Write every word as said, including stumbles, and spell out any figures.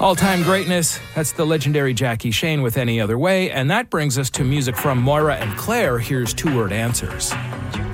All-time greatness, that's the legendary Jackie Shane with Any Other Way, and that brings us to music from Moira and Claire. Here's two-word answers.